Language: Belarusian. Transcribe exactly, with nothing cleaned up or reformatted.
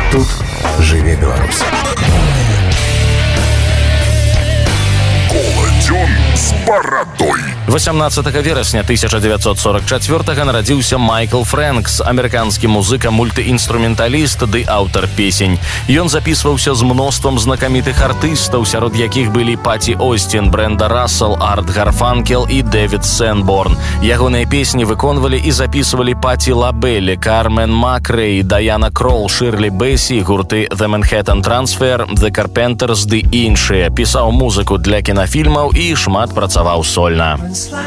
Тут жыве Беларусь. Коладзён з барадой. восемнадцатага верасня тысяча девятьсот сорок четвёртага нарадзіўся Майкл Фрэнкс, амерыканскі музыка, мультыінструменталіст ды аўтар песень. Ён запісваўся з мноствам знакамітых артыстаў, сярод якіх былі Паці Осцін, Брэнда Рассел, Арт Гарфанкел і Дэвід Сэнборн. Ягоныя песні выконвалі і запісвалі Паці Лабеллі, Кармен Макрэй, Даяна Крол, Шырлі Бэсі, гурты The Manhattan Transfer, The Carpenters ды іншыя. Пісаў музыку для кінафільмаў і шмат працаваў сольна.